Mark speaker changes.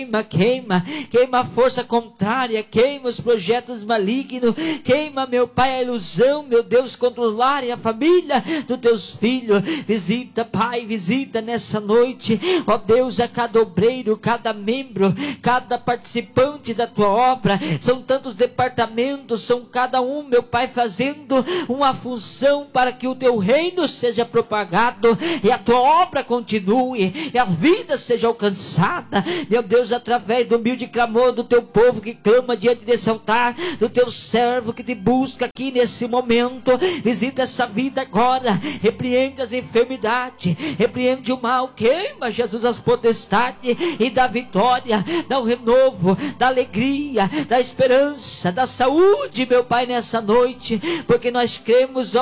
Speaker 1: Queima a força contrária, queima os projetos malignos, queima, meu Pai, a ilusão, meu Deus, contra o lar e a família dos teus filhos. Visita, Pai, visita nessa noite, ó Deus, a cada obreiro, cada membro, cada participante da tua obra. São tantos departamentos, são cada um, meu Pai, fazendo uma função para que o teu reino seja propagado e a tua obra continue e a vida seja alcançada, meu Deus, através do humilde clamor do teu povo que clama diante desse altar, do teu servo que te busca aqui nesse momento. Visita essa vida agora, repreende as enfermidades, repreende o mal, queima, Jesus, as potestades e dá vitória, dá o renovo, dá alegria, dá esperança, dá saúde, meu Pai, nessa noite, porque nós cremos, ó